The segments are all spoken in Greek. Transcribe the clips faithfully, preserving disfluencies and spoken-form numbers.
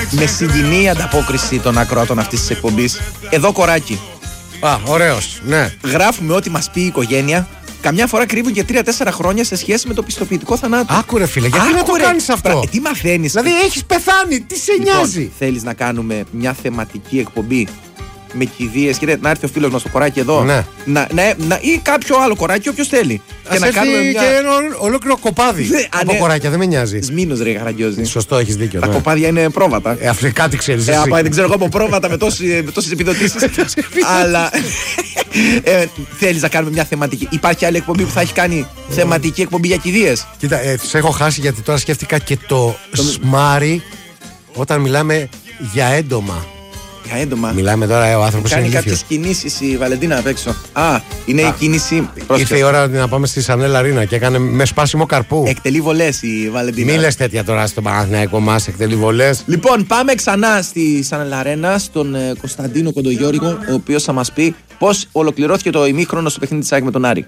με συγκινεί η ανταπόκριση των ακροατών αυτής της εκπομπής. Εδώ κοράκι. Α, ωραίος, ναι. Γράφουμε ό,τι μας πει η οικογένεια. Καμιά φορά κρύβουν και τρία τέσσερα χρόνια σε σχέση με το πιστοποιητικό θανάτου. Άκουρε φίλε, γιατί Άκουρε. να το κάνεις αυτό. Πρα... Τι μαθαίνεις. Δηλαδή έχεις πεθάνει, τι σε λοιπόν, νοιάζει. Θέλεις να κάνουμε μια θεματική εκπομπή με κηδείες και να έρθει ο φίλος μας το κοράκι εδώ. Ναι. Να, να, να, ή κάποιο άλλο κοράκι, όποιος θέλει. Ας και να κάνουμε μια... και ένα ολόκληρο κοπάδι. Ναι, από ναι. κοράκια, δεν με νοιάζει. Σμήνος ρε Καραγκιόζη. Σωστό, έχεις δίκιο. Τα ναι. κοπάδια είναι πρόβατα. Ε, αυτό κάτι ξέρεις. Ε, απα, δεν ξέρω εγώ από πρόβατα με τόσες επιδοτήσεις. Αλλά ε, θέλεις να κάνουμε μια θεματική. Υπάρχει άλλη εκπομπή που θα έχει κάνει θεματική εκπομπή για κηδείες. Κοίτα, ε, τους έχω χάσει γιατί τώρα σκέφτηκα και το σμάρι όταν μιλάμε για έντομα. Για έντομα. Μιλάμε τώρα, ο άνθρωπος είναι ηλίθιος. Κάνει κάποιες κινήσεις η Βαλεντίνα απ' έξω. Α, είναι Α, η κίνηση. Ήρθε η ώρα να πάμε στη Σανέλ Αρίνα και έκανε με σπάσιμο καρπού. Εκτελεί βολές η Βαλεντίνα. Μη λες τέτοια τώρα στο Παναθηναϊκό μας, εκτελεί βολές. Λοιπόν, πάμε ξανά στη Σανέλ Αρίνα, στον ε, Κωνσταντίνο Κοντογιώρικο, ο οποίος θα μας πει πώς ολοκληρώθηκε το ημίχρονο στο παιχνίδι της ΑΕΚ με τον Άρη.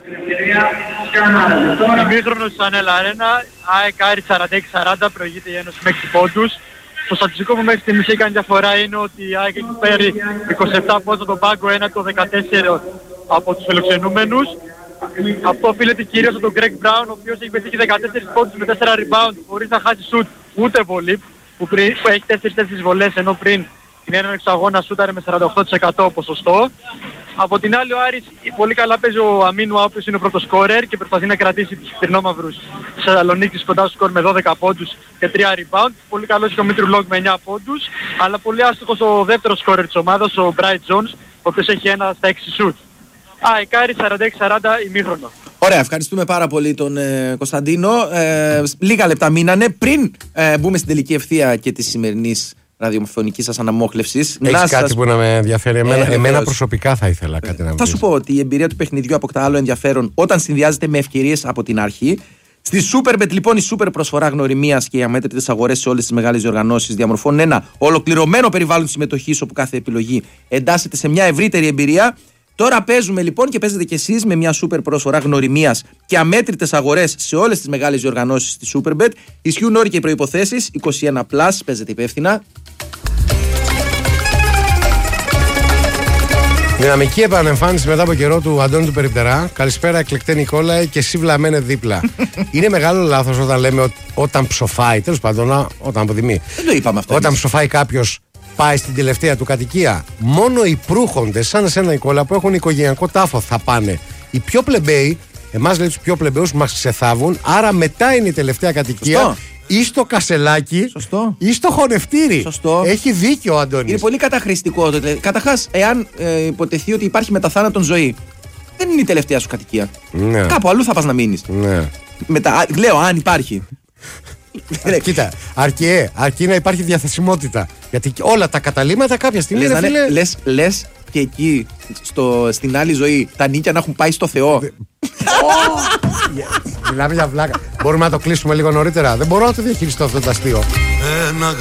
Ημίχρονο στη Σανέλ Αρίνα, ΑΕΚ Άρη σαράντα έξι σαράντα, προηγείται η Ένωση με έξι πόντους. Το στατιστικό που μέχρι στιγμής έχει κάνει διαφορά είναι ότι η ΑΕΚ έχει φέρει είκοσι επτά πόντους από τον πάγκο, ένα το δεκατέσσερα από τους φιλοξενούμενους. Αυτό οφείλεται κυρίως από τον Greg Brown, ο οποίος έχει πετύχει δεκατέσσερα πόντους με τέσσερα rebound χωρίς να χάσει σουτ ούτε βολή, που, που έχει τέσσερις τέσσερις βολές, ενώ πριν την έναρξη αγώνα σούταρε με σαράντα οκτώ τοις εκατό ποσοστό. Από την άλλη ο Άρης πολύ καλά παίζει ο Αμίνου, ο οποίος είναι ο πρώτος σκόρερ και προσπαθεί να κρατήσει τους πυρνόμαυρους της Θεσσαλονίκης κοντά στο σκορ με δώδεκα πόντους και τρία rebound. Πολύ καλός και ο Μήτρου Λόγκ με εννιά πόντους, αλλά πολύ άστοχος ο δεύτερος σκόρερ της ομάδας, ο Bright Jones, ο οποίος έχει ένα στα έξι σουτ. ΑΕΚ Άρης σαράντα έξι σαράντα ημίχρονο. Ωραία, ευχαριστούμε πάρα πολύ τον ε, Κωνσταντίνο. Ε, λίγα λεπτά μείνανε πριν ε, μπούμε στην τελική ευθεία και της σημερινής ραδιοφωνική σας αναμόχλευσης. Έχεις κάτι σας... που να με ενδιαφέρει εμένα, ε, εμένα προσωπικά θα ήθελα κάτι ε, να Θα βρεις. σου πω ότι η εμπειρία του παιχνιδιού αποκτά άλλο ενδιαφέρον όταν συνδυάζεται με ευκαιρίες από την αρχή. Στη Superbet λοιπόν η σούπερ προσφορά γνωριμίας και οι αμέτρητες αγορές σε όλες τις μεγάλες διοργανώσεις διαμορφώνουν ένα ολοκληρωμένο περιβάλλον συμμετοχής όπου κάθε επιλογή εντάσσεται σε μια ευρύτερη εμπειρία. Τώρα παίζουμε λοιπόν και παίζετε κι εσείς με μια σούπερ προσφορά γνωριμίας και αμέτρητες αγορές σε όλες τις μεγάλες διοργανώσεις της Superbet. Ισχύουν όροι και προϋποθέσεις. είκοσι ένα συν, παίζετε υπεύθυνα. Δυναμική επανεμφάνιση μετά από καιρό του Αντώνη του Περιπτερά. Καλησπέρα, εκλεκτέ Νικόλαε, και εσύ βλαμμένε δίπλα. Είναι μεγάλο λάθος όταν λέμε ότι όταν ψοφάει, τέλος πάντων, όταν αποδημεί. Δεν το είπαμε αυτό. Όταν εμείς. ψοφάει κάποιος, πάει στην τελευταία του κατοικία. Μόνο οι προύχοντες, σαν εσένα Νικόλα, που έχουν οικογενειακό τάφο, θα πάνε. Οι πιο πλεμπαίοι, εμάς λέει τους πιο πλεμπαίους, μας ξεθάβουν, άρα μετά είναι η τελευταία κατοικία. Σωστό. Ή στο κασελάκι, Σωστό. ή στο χωνευτήρι. Σωστό. Έχει δίκιο ο Αντώνης. Είναι πολύ καταχρηστικό. Καταρχάς, εάν ε, υποτεθεί ότι υπάρχει μεταθάνατον ζωή, δεν είναι η τελευταία σου κατοικία. Ναι. Κάπου αλλού θα πας να μείνεις. Ναι. Μετα... Λέω, αν υπάρχει. Κοίτα, αρκεί, ε, αρκεί να υπάρχει διαθεσιμότητα. Γιατί όλα τα καταλήμματα κάποια στιγμή. Λες, ρε, φίλε... λες, λες και εκεί στο, στην άλλη ζωή τα νίκια να έχουν πάει στο Θεό. Μιλάμε για βλάκα. Μπορούμε να το κλείσουμε λίγο νωρίτερα. Δεν μπορώ να το διαχειριστώ αυτό το αστείο.